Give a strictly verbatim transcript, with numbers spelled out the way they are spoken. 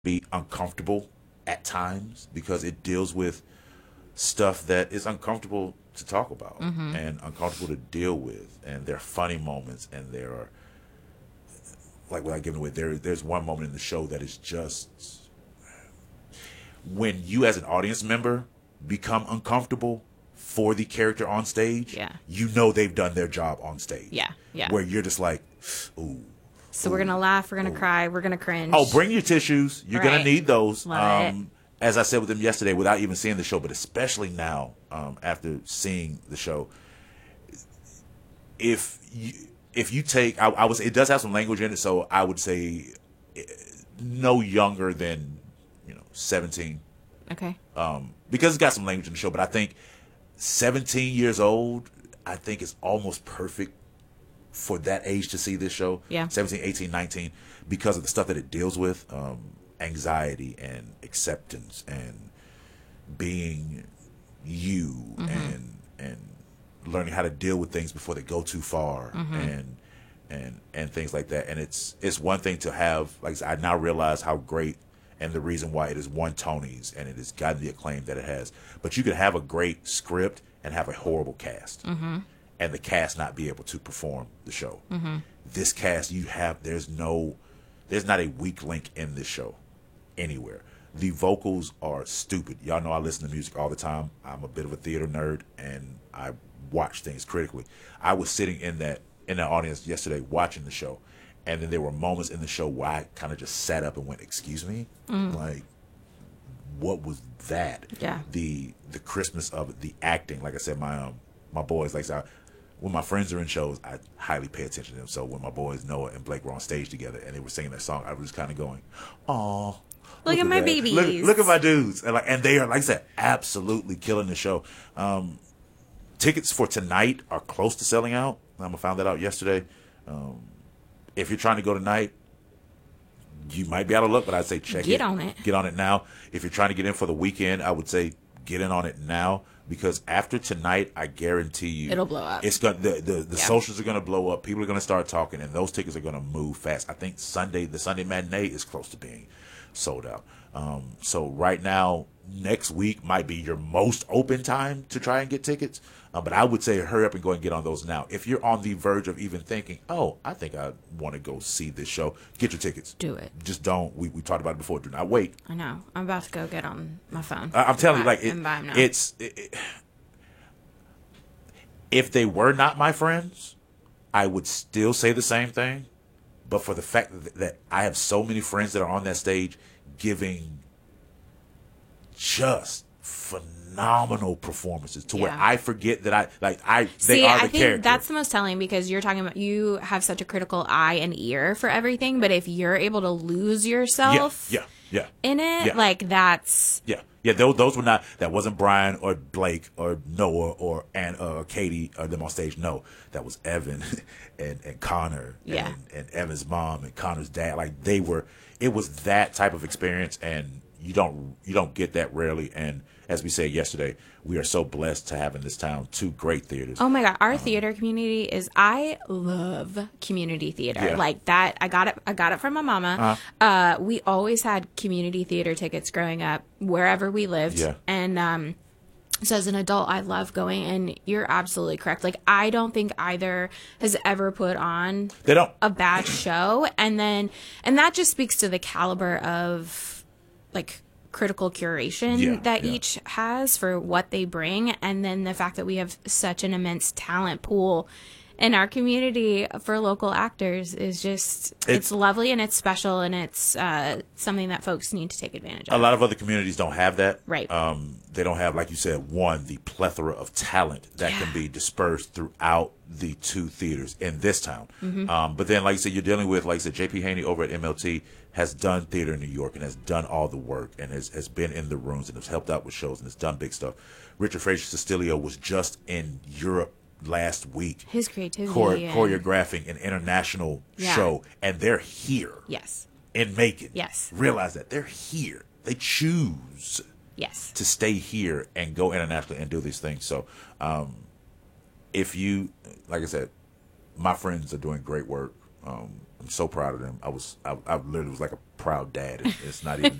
be uncomfortable at times because it deals with stuff that is uncomfortable to talk about Mm-hmm. and uncomfortable to deal with, and there are funny moments, and there are, like, without giving away, there there's one moment in the show that is just when you as an audience member become uncomfortable for the character on stage. Yeah. You know they've done their job on stage. Yeah, yeah. Where you're just like, ooh. So we're gonna laugh, we're gonna cry, we're gonna cringe. Oh, bring your tissues. You're Right. gonna need those. Love um, as I said with them yesterday, without even seeing the show, but especially now, um, after seeing the show, if you if you take, I, I was, it does have some language in it, so I would say eh, no younger than, you know, seventeen, Okay. um, because it's got some language in the show. But I think seventeen years old, I think is almost perfect for that age to see this show. Yeah. seventeen, eighteen, nineteen, because of the stuff that it deals with, um, anxiety and acceptance and being you, Mm-hmm. and and learning how to deal with things before they go too far, Mm-hmm. and and and things like that. And it's it's one thing to have, like I said, I now realize how great, and the reason why it has won Tonys and it has gotten the acclaim that it has. But you could have a great script and have a horrible cast, Mm-hmm. and the cast not be able to perform the show. Mm-hmm. This cast, you have, there's no, there's not a weak link in this show anywhere. The vocals are stupid. Y'all know I listen to music all the time. I'm a bit of a theater nerd, and I watch things critically. I was sitting in that in the audience yesterday watching the show, and then there were moments in the show where I kind of just sat up and went, "Excuse me," like, what was that? Yeah. The the Christmas of it, the acting. Like I said, my um my boys, like I said, when my friends are in shows, I highly pay attention to them. So when my boys Noah and Blake were on stage together and they were singing that song, I was just kind of going, "Aw, Look at my that. babies. Look, look at my dudes." And like, and they are, like I said, absolutely killing the show. Um, tickets for tonight are close to selling out. I found that out yesterday. Um, if you're trying to go tonight, you might be out of luck, but I'd say check Get it. on it. Get on it now. If you're trying to get in for the weekend, I would say get in on it now, because after tonight, I guarantee you It'll blow up. It's gonna the the, the Yeah. socials are gonna blow up. People are gonna start talking, and those tickets are gonna move fast. I think Sunday, the Sunday matinee, is close to being sold out. Um, so right now, next week might be your most open time to try and get tickets. Uh, but I would say hurry up and go and get on those now. If you're on the verge of even thinking, "Oh, I think I want to go see this show," get your tickets. Do it. Just don't. We, we talked about it before. Do not wait. I know. I'm about to go get on my phone. I, I'm telling you, Buy- like it, and buy 'em now. it's. It, it- if they were not my friends, I would still say the same thing. But for the fact that, that I have so many friends that are on that stage giving just phenomenal performances to where Yeah. I forget that I like I they See, are the I think character. that's the most telling, because you're talking about, you have such a critical eye and ear for everything, but if you're able to lose yeah, yourself yeah, yeah. in it, Yeah. like that's Yeah, yeah. Those those were not. That wasn't Brian or Blake or Noah or and uh, Katie or them on stage. No, that was Evan and and Connor. Yeah. And, and Evan's mom and Connor's dad. Like they were. It was that type of experience, and you don't you don't get that rarely. And as we said yesterday, we are so blessed to have in this town two great theaters. Oh my God, our theater community is, I love community theater. Yeah. Like that, I got it, I got it from my mama. Uh, we always had community theater tickets growing up, wherever we lived. Yeah. And, um, so as an adult, I love going, and you're absolutely correct. Like, I don't think either has ever put on They don't. a bad show. And then, and that just speaks to the caliber of, like, critical curation Yeah, that yeah. each has for what they bring, and then the fact that we have such an immense talent pool in our community for local actors is just it's, It's- lovely, and it's special, and it's uh, something that folks need to take advantage A of. lot of other communities don't have that. Right. Um, they don't have, like you said, one, the plethora of talent that can be dispersed throughout the two theaters in this town. Mm-hmm. Um, but then, like you said, you're dealing with, like I said, J P Haney over at M L T has done theater in New York and has done all the work and has, has been in the rooms and has helped out with shows and has done big stuff. Richard Fraser Sestilio was just in Europe last week. His creativity chore- and- choreographing an international Yeah. show, and they're here Yes. in Macon. Yes. Realize that they're here. They choose Yes. to stay here and go internationally and do these things. So, um, if you, like I said, my friends are doing great work. Um, I'm so proud of them. I was, I, I literally was like a proud dad. It's not even